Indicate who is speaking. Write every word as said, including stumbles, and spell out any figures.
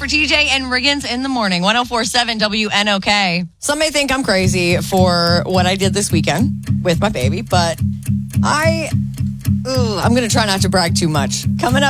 Speaker 1: for T J and Riggins in the morning. one oh four point seven W N O K.
Speaker 2: Some may think I'm crazy for what I did this weekend with my baby, but I, ugh, I'm going to try not to brag too much. Coming up